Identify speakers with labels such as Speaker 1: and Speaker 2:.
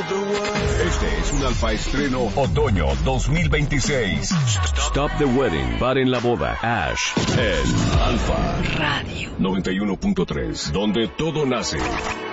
Speaker 1: Este es un Alfa Estreno Otoño 2026. Stop the Wedding. Paren la boda. Ash en Alfa
Speaker 2: Radio
Speaker 1: 91.3, donde todo nace.